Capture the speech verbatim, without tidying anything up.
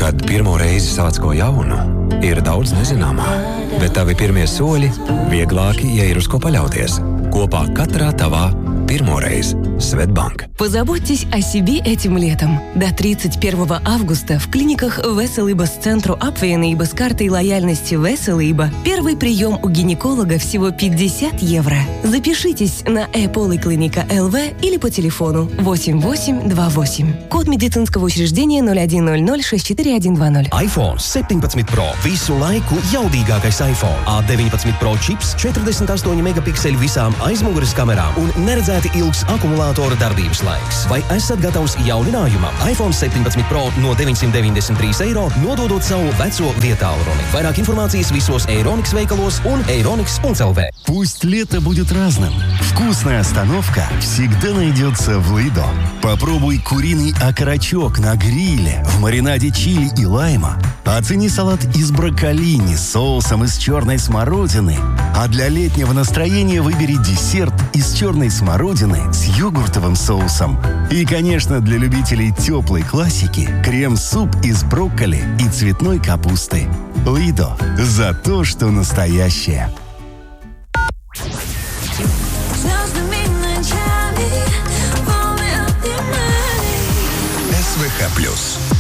Kad pirmo reizi sāc ko jaunu, ir daudz nezināmā, bet tavi pirmie soļi vieglāki, ja ir uz ko paļauties. Kopā katrā tavā pirmoreiz Светбанк. Позаботьтесь о себе этим летом. До тридцать первого августа в клиниках Веселиба с центру Апвейна с картой лояльности Веселиба первый прием у гинеколога всего пятьдесят евро. Запишитесь на e-поликлиника точка эл ви или по телефону восемь восемь два восемь. Код медицинского учреждения ноль один ноль ноль шесть четыре один два ноль. iPhone septiņpadsmit Pro. Visu laiku jaudīgākais iPhone. A deviņpadsmit Pro čips, četrdesmit astoņi megapikseli visām aizmugures kamerām un neredzēti ilgs akumulātora darbības laiks. Vai esat gatavs jauninājumam? iPhone septiņpadsmit Pro no deviņsimt deviņdesmit trīs eiro, nododot savu veco vietālruni. Vairāk informācijas visos Eironiks veikalos un eironiks punkt эл ви. Пусть лето будет разным. Вкусная остановка всегда найдется в Лидо. Попробуй куриный окорочок на гриле в маринаде чили и лайма. Оцени салат из брокколини с соусом из черной смородины. А для летнего настроения выбери десерт из черной смородины с йогуртовым соусом. И, конечно, для любителей теплой классики крем-суп из брокколи и цветной капусты. Лидо. За то, что настоящее. СВХ плюс.